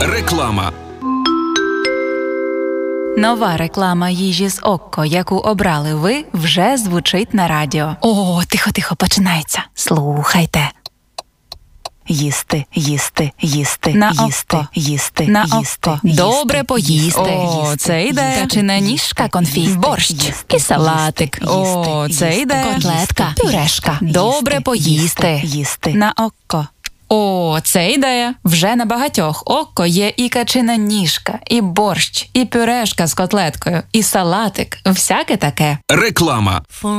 Реклама. Нова реклама їжі з Окко, яку обрали ви, вже звучить на радіо. О, тихо, починається. Слухайте. Їсти, їсти, їсти, на їсти, Окко. їсти, На їсти, Окко. їсти, Добре поїсти. О, це йде. Качана ніжка, конфіст, борщ і салатик. О, це йде. Котлетка, пюрешка. Добре поїсти. Їсти. На Окко. О, це ідея. Вже на багатьох Окко є і качина ніжка, і борщ, і пюрешка з котлеткою, і салатик. Всяке таке. Реклама.